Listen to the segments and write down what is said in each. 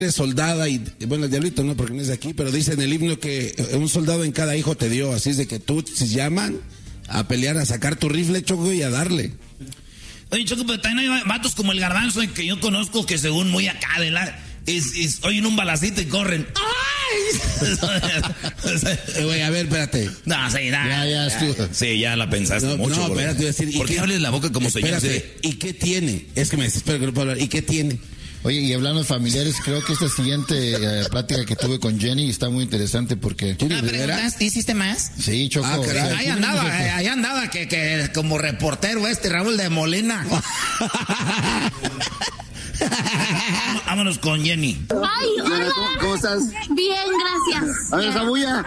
soldada y, bueno, el diablito no, porque no es de aquí, pero dice en el himno que un soldado en cada hijo te dio, así es de que tú, si llaman a pelear, a sacar tu rifle, Choco, y a darle. Oye, Choco, pero también hay vatos como el Garbanzo que yo conozco que según muy acá, ¿verdad? Oyen un balacito y corren. ¡Ay! Güey, a ver, espérate. No, sí, ya estuvo. Sí, ya la pensaste mucho. No, espérate, voy a decir. ¿Por qué hables la boca como señor? ¿Y qué tiene? Es que me desespero que no puedo hablar. ¿Y qué tiene? Oye, y hablando de familiares, creo que esta siguiente plática que tuve con Jenny está muy interesante porque... ¿Preguntaste? ¿Hiciste más? Sí, Choco. Ahí andaba que como reportero Raúl de Molina. Vámonos con Jenny. Ay, hola. ¿Cómo estás? Bien, gracias. A ver, esa bulla.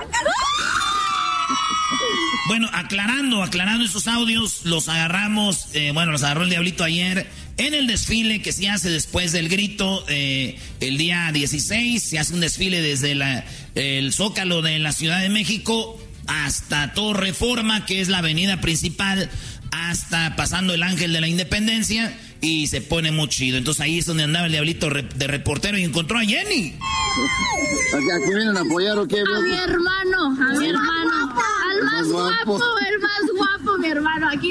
Bueno, aclarando esos audios, los agarramos, los agarró el Diablito ayer en el desfile que se hace después del grito, el día 16, se hace un desfile desde el Zócalo de la Ciudad de México hasta Torre Reforma, que es la avenida principal, hasta pasando el Ángel de la Independencia, y se pone muy chido. Entonces ahí es donde andaba el Diablito de reportero y encontró a Jenny. ¿Aquí vienen a apoyar o qué? A mi hermano. Al más guapo, el más guapo, mi hermano. Aquí.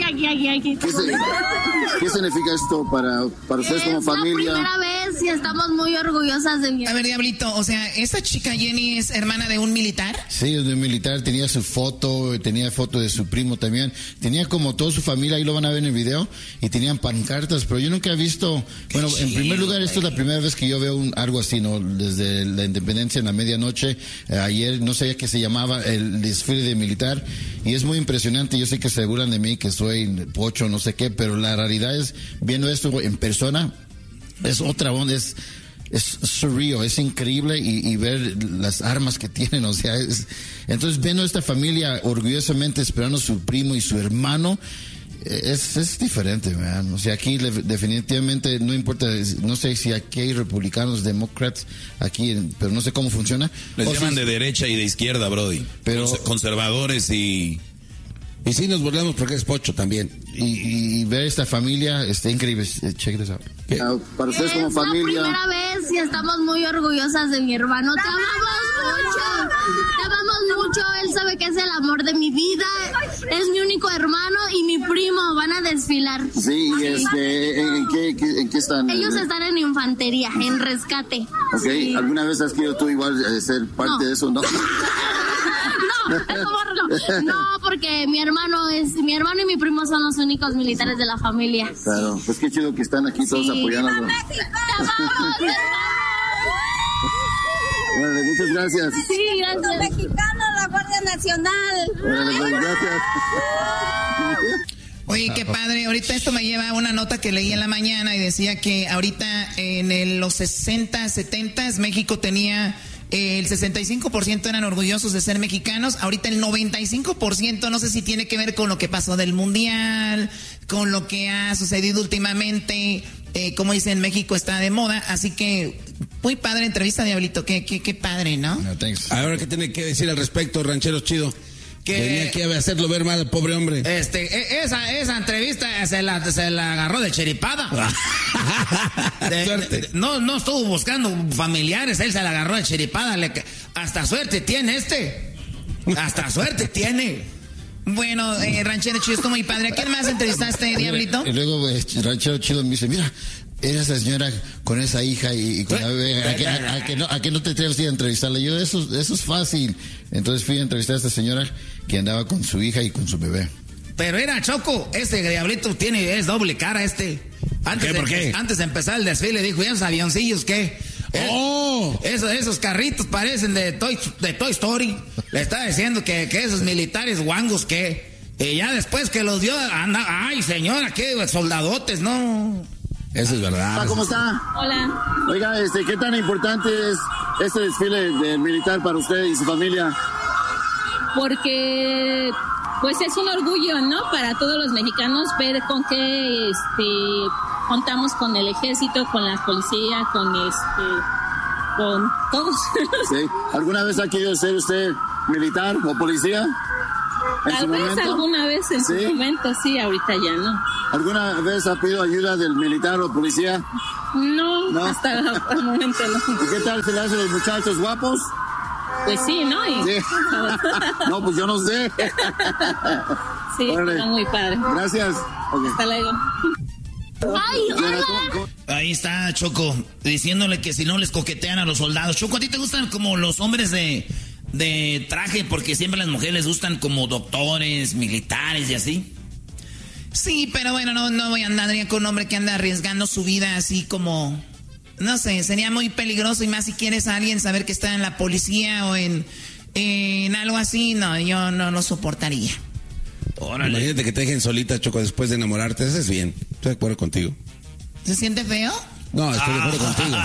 ¿Qué significa esto para ustedes como familia? Es la primera vez y estamos muy orgullosas de mi hermano. A ver, Diablito, o sea, ¿esta chica Jenny es hermana de un militar? Sí, es de un militar, tenía su foto, tenía foto de su primo también, tenía como toda su familia, ahí lo van a ver en el video, y tenían pancartas, pero yo nunca he visto, bueno, en primer lugar, esto es la primera vez que yo veo algo así, ¿no? Desde la independencia en la medianoche, ayer, no sabía que se llamaba el desfile de militar, y es muy impresionante. Yo sé que se burlan de mí, que soy pocho, no sé qué, pero la realidad es, viendo esto en persona, es otra onda, es surreal, es increíble, y ver las armas que tienen, o sea, entonces viendo esta familia orgullosamente esperando a su primo y su hermano, es diferente, man. O sea, aquí definitivamente no importa, no sé si aquí hay republicanos, demócratas, aquí, pero no sé cómo funciona. Les llaman de derecha y de izquierda, brody. Pero conservadores y sí nos burlamos porque es pocho también. Y ver esta familia está increíble. Check this out. Para ustedes como familia. Es la primera vez y estamos muy orgullosas de mi hermano. Te amamos mucho. Él sabe que es el amor de mi vida. Es mi único hermano y mi primo. Van a desfilar. Sí, y ¿en qué están? Ellos están en infantería, en rescate. Ok, sí. ¿Alguna vez has querido tú igual ser parte de eso, no? No, porque mi hermano y mi primo son los únicos militares de la familia. Claro, pues qué chido que están aquí todos apoyándonos. Bueno, muchas gracias. Sí, gracias. Mexicanos, la Guardia Nacional. Bueno, gracias. Oye, qué padre. Ahorita esto me lleva a una nota que leí en la mañana y decía que ahorita en los 60, 70 México tenía... El 65% eran orgullosos de ser mexicanos. Ahorita el 95%, no sé si tiene que ver con lo que pasó del Mundial, con lo que ha sucedido últimamente. Como dicen, México está de moda. Así que, muy padre entrevista, Diablito. Qué padre, ¿no? Ahora, ¿qué tiene que decir al respecto, ranchero chido? Que venía aquí a hacerlo ver mal al pobre hombre. Esa entrevista se la agarró de chiripada. Suerte. No estuvo buscando familiares, él se la agarró de chiripada. Hasta suerte tiene Hasta suerte tiene. Bueno, ranchero chido, estuvo muy padre. ¿A quién más entrevistaste, Diablito? Y luego ranchero chido me dice, mira, era esa señora con esa hija y con ¿a que no te atreves a ir a entrevistarla? Yo, eso es fácil. Entonces fui a entrevistar a esta señora que andaba con su hija y con su bebé. Pero era Choco, Diablito es doble cara ¿Por qué? Antes de empezar el desfile dijo, ¿y esos avioncillos qué? Esos carritos parecen de Toy Story. Le estaba diciendo que esos militares guangos que... Y ya después que los dio, ay señora, qué soldadotes, no... Eso es verdad. ¿Cómo está? Hola. Oiga, ¿qué tan importante es este desfile del militar para usted y su familia? Porque pues es un orgullo, ¿no? Para todos los mexicanos ver con qué contamos con el ejército, con la policía, con todos. Sí. ¿Alguna vez ha querido ser usted militar o policía? Tal vez alguna vez en su momento, sí, ahorita ya no. ¿Alguna vez ha pedido ayuda del militar o policía? No, hasta el momento no. ¿Y qué tal se le hacen los muchachos guapos? Pues sí, ¿no? Sí. No, pues yo no sé. Sí, está muy padre. Gracias. Okay. Hasta luego. Ay, hola. Ahí está Choco, diciéndole que si no les coquetean a los soldados. Choco, ¿a ti te gustan como los hombres de traje? Porque siempre a las mujeres les gustan como doctores, militares y así. Sí, pero bueno, no voy a andar con un hombre que anda arriesgando su vida así como... No sé, sería muy peligroso y más si quieres a alguien saber que está en la policía o en algo así. No, yo no lo soportaría. Órale. Imagínate que te dejen solita, Choco, después de enamorarte. Eso es bien. Estoy de acuerdo contigo. ¿Se siente feo? No, estoy de acuerdo contigo.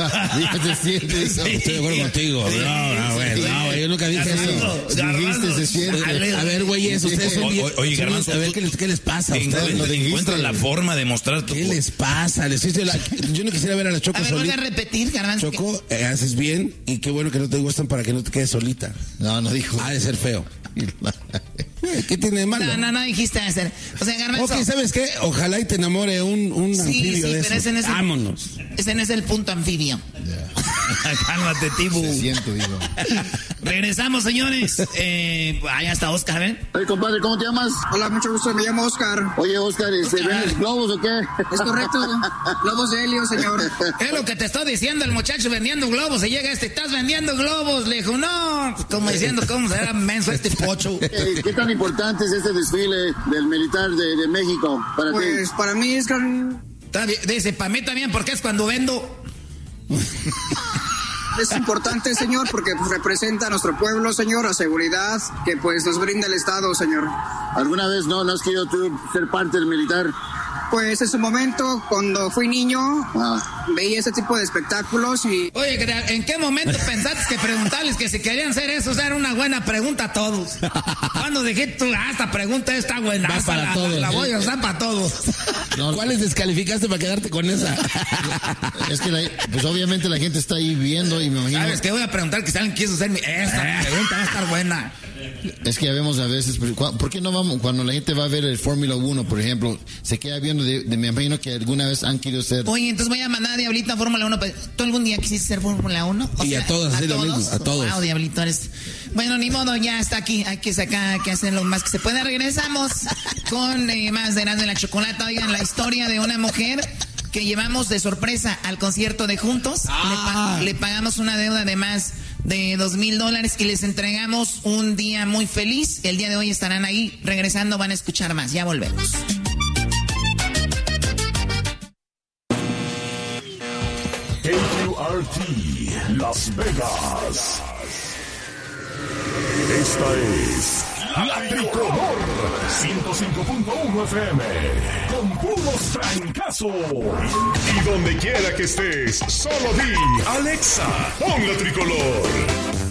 Estoy de acuerdo contigo. No, yo nunca dije eso. Dijiste, se siente. A ver, güeyes, ustedes son bien. Oye, Garbanzo, a ver, ¿qué les pasa? Encuentran la forma de mostrar tu... ¿Qué les pasa? Yo no quisiera ver a la Choco solita. A ver, voy a repetir, Garbanzo. Choco, haces bien y qué bueno que no te gustan para que no te quedes solita. No dijo. Ha de ser feo. ¿Qué tiene de malo? No dijiste hacer. O sea, Garbanzo. Ok, ¿sabes qué? Ojalá y te enamore un anfibio de eso. Vámonos. Ese no es el punto anfibio. Yeah. Cálmate, Tibu. Se siento, digo. Regresamos, señores. Allá está Oscar, ¿ven? Oye, compadre, ¿cómo te llamas? Hola, mucho gusto, me llamo Oscar. Oye, Oscar, ¿vendes globos o qué? Es correcto, globos de helio, señor. Es lo que te estoy diciendo, el muchacho vendiendo globos. Se llega estás vendiendo globos. Le dijo, no, como diciendo, ¿cómo será menso este pocho? ¿Qué tan importante es este desfile del militar de México para ti? Pues para mí es... Dice, para mí también, porque es cuando vendo... Es importante, señor, porque pues, representa a nuestro pueblo, señor, la seguridad que pues nos brinda el Estado, señor. ¿Alguna vez no has querido tú ser parte del militar? Pues en su momento, cuando fui niño, veía ese tipo de espectáculos y... Oye, ¿en qué momento pensaste que preguntarles que si querían hacer eso? O sea, era una buena pregunta a todos. Cuando dijiste tú, esta pregunta está buena. Va para todos. La voy a usar para todos. ¿Cuáles descalificaste para quedarte con esa? Es que pues obviamente la gente está ahí viendo y me imagino... ¿Sabes qué? Voy a preguntar que si alguien quiso hacer esta pregunta va a estar buena. Es que ya vemos a veces, ¿por qué no vamos? Cuando la gente va a ver el Fórmula 1, por ejemplo, se queda viendo, me imagino que alguna vez han querido ser... Oye, entonces voy a mandar a Diablito a Fórmula 1. ¿Tú algún día quisiste ser Fórmula 1? Y a todos, así lo mismo, a todos. Wow, Diablito, eres... Bueno, ni modo, ya está aquí. Hay que sacar, hay que hacer lo más que se pueda. Regresamos con más de Erasmo y la Chocolata. Oigan, la historia de una mujer que llevamos de sorpresa al concierto de Juntos. Le pagamos una deuda de más de $2,000 y les entregamos un día muy feliz. El día de hoy estarán ahí. Regresando van a escuchar más. Ya volvemos. KQRT Las Vegas. Esta es La Tricolor 105.1 FM con puros trancazos. Y donde quiera que estés, solo di Alexa, pon La Tricolor.